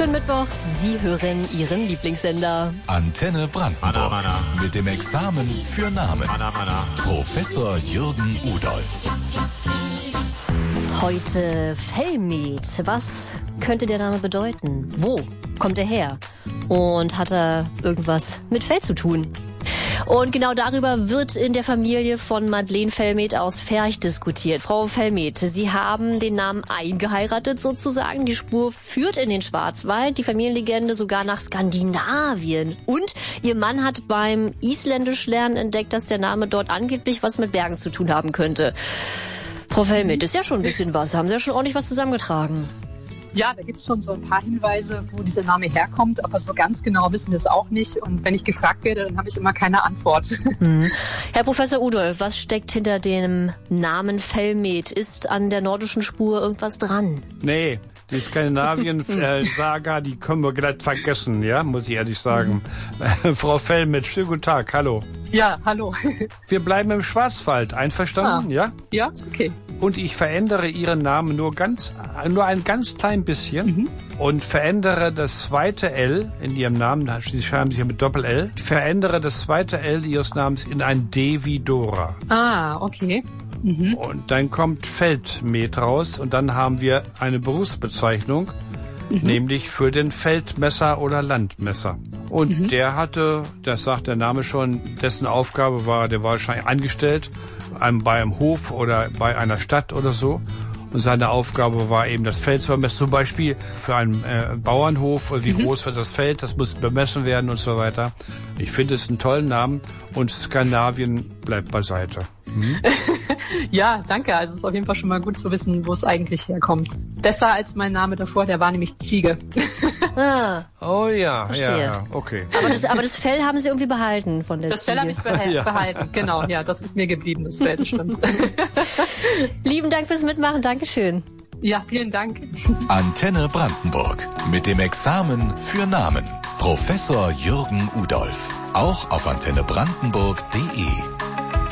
Schönen Mittwoch. Sie hören Ihren Lieblingssender. Antenne Brandenburg. Mit dem Examen für Namen. Professor Jürgen Udolph. Heute Fellmet. Was könnte der Name bedeuten? Wo kommt er her? Und hat er irgendwas mit Fell zu tun? Und genau darüber wird in der Familie von Madeleine Fellmet aus Ferch diskutiert. Frau Fellmet, Sie haben den Namen eingeheiratet sozusagen. Die Spur führt in den Schwarzwald, die Familienlegende sogar nach Skandinavien. Und Ihr Mann hat beim Isländischlernen entdeckt, dass der Name dort angeblich was mit Bergen zu tun haben könnte. Frau Fellmet, ist ja schon ein bisschen was. Haben Sie ja schon ordentlich was zusammengetragen. Ja, da gibt's schon so ein paar Hinweise, wo dieser Name herkommt, aber so ganz genau wissen wir es auch nicht. Und wenn ich gefragt werde, dann habe ich immer keine Antwort. Herr Professor Udolph, was steckt hinter dem Namen Fellmet? Ist an der nordischen Spur irgendwas dran? Nee, die Skandinavien-Saga, die können wir glatt vergessen, ja, muss ich ehrlich sagen. Frau Fellmet, schönen guten Tag, hallo. Ja, hallo. Wir bleiben im Schwarzwald, einverstanden, ja? Ja, ist okay. Und ich verändere Ihren Namen nur ein ganz klein bisschen und verändere das zweite L in Ihrem Namen, Sie schreiben sich ja mit Doppel-L, ich verändere das zweite L Ihres Namens in ein D wie Dora. Ah, okay. Und dann kommt Feldmet raus und dann haben wir eine Berufsbezeichnung, nämlich für den Feldmesser oder Landmesser. Und der hatte, das sagt der Name schon, dessen Aufgabe war, der war wahrscheinlich angestellt bei einem Hof oder bei einer Stadt oder so. Und seine Aufgabe war eben das Feld zu bemessen. Zum Beispiel für einen Bauernhof, wie groß wird das Feld, das muss bemessen werden und so weiter. Ich finde es einen tollen Namen und Skandinavien bleibt beiseite. Ja, danke. Also es ist auf jeden Fall schon mal gut zu wissen, wo es eigentlich herkommt. Besser als mein Name davor, der war nämlich Ziege. Oh ja, verstehe. Ja, okay. Aber das Fell haben Sie irgendwie behalten von der Das Fell habe ich behalten, genau. Ja, das ist mir geblieben, das Fell, das stimmt. Lieben Dank fürs Mitmachen, Dankeschön. Ja, vielen Dank. Antenne Brandenburg. Mit dem Examen für Namen. Professor Jürgen Udolph. Auch auf antennebrandenburg.de.